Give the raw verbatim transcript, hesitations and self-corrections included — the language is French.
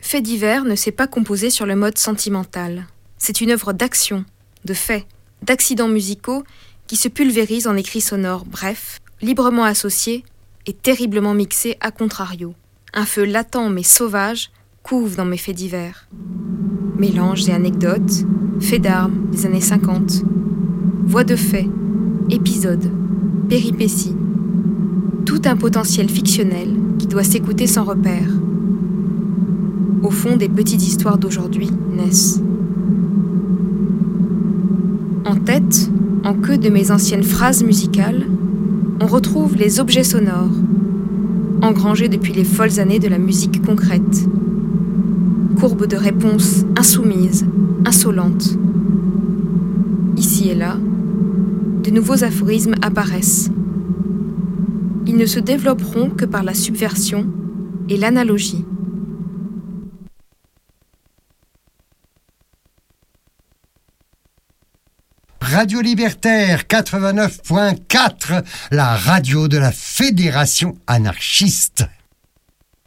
Fait divers ne s'est pas composé sur le mode sentimental. C'est une œuvre d'action, de faits, d'accidents musicaux qui se pulvérisent en écrits sonores, bref, librement associés et terriblement mixés à contrario. Un feu latent mais sauvage couve dans mes faits divers. Mélanges et anecdotes, faits d'armes des années cinquante, voix de faits, épisodes, péripéties. Tout un potentiel fictionnel qui doit s'écouter sans repère. Au fond des petites histoires d'aujourd'hui naissent. En tête, en queue de mes anciennes phrases musicales, on retrouve les objets sonores, engrangés depuis les folles années de la musique concrète. Courbes de réponses insoumises, insolentes. Ici et là, de nouveaux aphorismes apparaissent. Ils ne se développeront que par la subversion et l'analogie. Radio Libertaire quatre-vingt-neuf point quatre, la radio de la Fédération anarchiste.